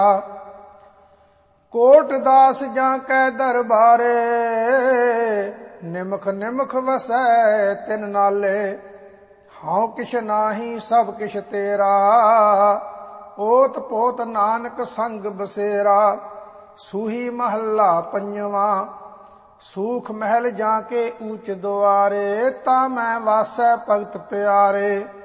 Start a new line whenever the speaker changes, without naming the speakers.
ਕੋਟ ਦਾਸ ਜਾਂ ਕੈ ਦਰਬਾਰੇ, ਨਿਮਖ ਨਿਮਖ ਵਸੈ ਤਿਨ ਨਾਲੇ। ਹਉ ਕਿਛ ਨਾਹੀ ਸਭ ਕਿਛ ਤੇਰਾ, ਓਤ ਪੋਤ ਨਾਨਕ ਸੰਗ ਬਸੇਰਾ। ਸੂਹੀ ਮਹੱਲਾ ਪੰਜਵਾਂ। ਸੂਖ ਮਹਿਲ ਜਾਂ ਕੇ ਊਚ ਦੁਆਰੇ, ਤਾਂ ਮੈਂ ਵਾਸੈ ਭਗਤ ਪਿਆਰੇ।